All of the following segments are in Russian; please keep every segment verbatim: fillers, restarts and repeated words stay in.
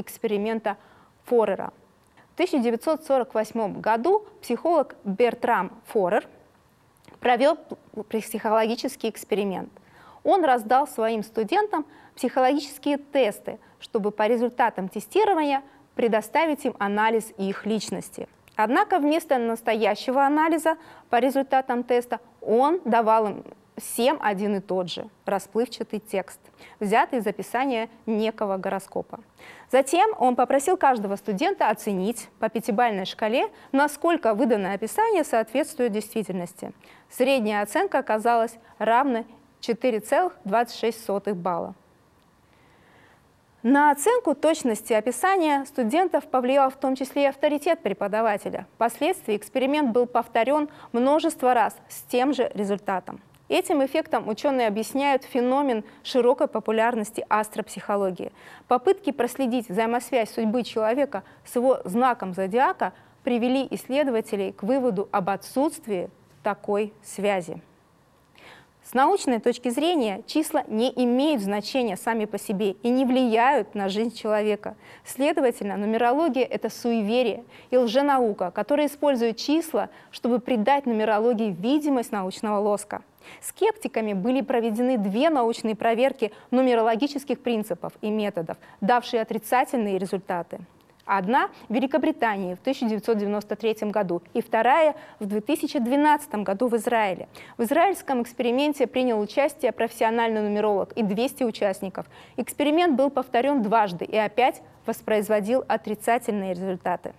эксперимента Форера. В тысяча девятьсот сорок восьмом году психолог Бертрам Форер провел психологический эксперимент. Он раздал своим студентам психологические тесты, чтобы по результатам тестирования предоставить им анализ их личности. Однако вместо настоящего анализа по результатам теста он давал им всем один и тот же расплывчатый текст, взятый из описания некого гороскопа. Затем он попросил каждого студента оценить по пятибалльной шкале, насколько выданное описание соответствует действительности. Средняя оценка оказалась равной четыре целых двадцать шесть сотых балла. На оценку точности описания студентов повлиял в том числе и авторитет преподавателя. Впоследствии эксперимент был повторен множество раз с тем же результатом. Этим эффектом ученые объясняют феномен широкой популярности астропсихологии. Попытки проследить взаимосвязь судьбы человека с его знаком зодиака привели исследователей к выводу об отсутствии такой связи. С научной точки зрения числа не имеют значения сами по себе и не влияют на жизнь человека. Следовательно, нумерология – это суеверие и лженаука, которая использует числа, чтобы придать нумерологии видимость научного лоска. Скептиками были проведены две научные проверки нумерологических принципов и методов, давшие отрицательные результаты. Одна в Великобритании в тысяча девятьсот девяносто третьем году и вторая в две тысячи двенадцатом году в Израиле. В израильском эксперименте принял участие профессиональный нумеролог и двести участников. Эксперимент был повторен дважды и опять воспроизводил отрицательные результаты.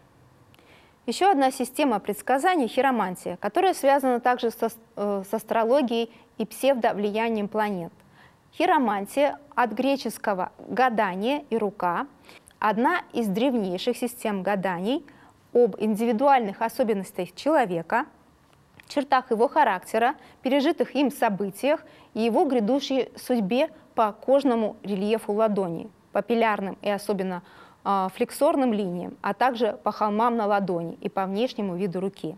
Еще одна система предсказаний – хиромантия, которая связана также со, э, с астрологией и псевдовлиянием планет. Хиромантия от греческого «гадание» и «рука» – одна из древнейших систем гаданий об индивидуальных особенностях человека, чертах его характера, пережитых им событиях и его грядущей судьбе по кожному рельефу ладони, папиллярным и особенно э, флексорным линиям, а также по холмам на ладони и по внешнему виду руки.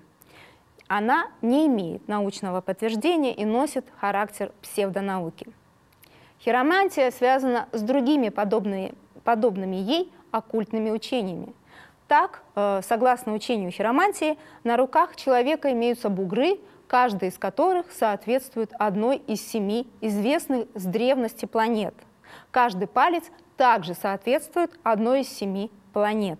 Она не имеет научного подтверждения и носит характер псевдонауки. Хиромантия связана с другими подобными подобными ей оккультными учениями. Так, согласно учению хиромантии, на руках человека имеются бугры, каждый из которых соответствует одной из семи известных с древности планет. Каждый палец также соответствует одной из семи планет.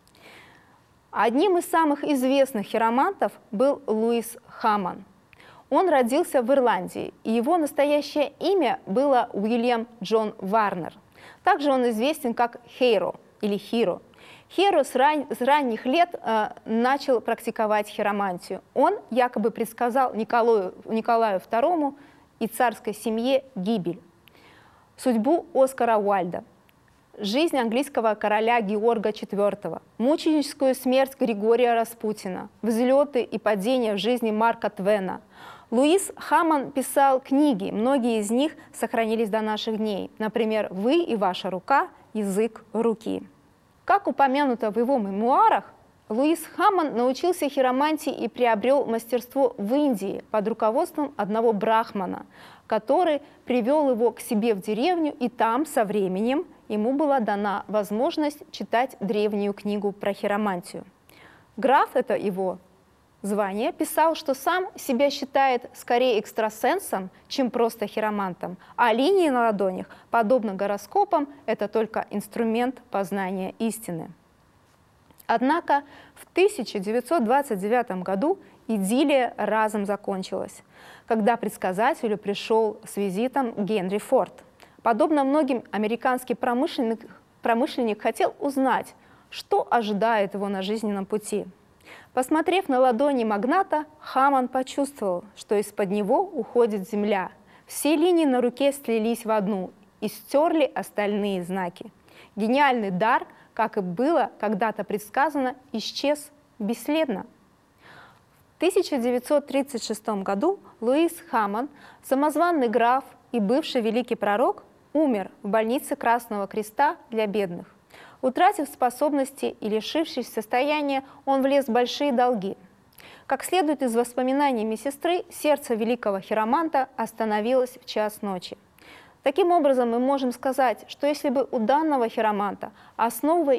Одним из самых известных хиромантов был Луис Хаммон. Он родился в Ирландии, и его настоящее имя было Уильям Джон Варнер. Также он известен как Хейро или Хиро. Хейро с, ран... с ранних лет э, начал практиковать хиромантию. Он якобы предсказал Николаю, Николаю второму и царской семье гибель, судьбу Оскара Уальда, жизнь английского короля Георга четвёртого, мученическую смерть Григория Распутина, взлеты и падения в жизни Марка Твена. Луис Хаммон писал книги, многие из них сохранились до наших дней. Например, «Вы и ваша рука. Язык руки». Как упомянуто в его мемуарах, Луис Хаммон научился хиромантии и приобрел мастерство в Индии под руководством одного брахмана, который привел его к себе в деревню, и там со временем ему была дана возможность читать древнюю книгу про хиромантию. Граф, это его звание, писал, что сам себя считает скорее экстрасенсом, чем просто хиромантом, а линии на ладонях, подобно гороскопам, это только инструмент познания истины. Однако в тысяча девятьсот двадцать девятом году идиллия разом закончилась, когда предсказателю пришел с визитом Генри Форд. Подобно многим, американский промышленник, промышленник хотел узнать, что ожидает его на жизненном пути. Посмотрев на ладони магната, Хаммон почувствовал, что из-под него уходит земля. Все линии на руке слились в одну и стерли остальные знаки. Гениальный дар, как и было когда-то предсказано, исчез бесследно. В тысяча девятьсот тридцать шестом году Луис Хаммон, самозванный граф и бывший великий пророк, умер в больнице Красного Креста для бедных. Утратив способности и лишившись состояния, он влез в большие долги. Как следует из воспоминаний медсестры, сердце великого хироманта остановилось в час ночи. Таким образом, мы можем сказать, что если бы у данного хироманта основой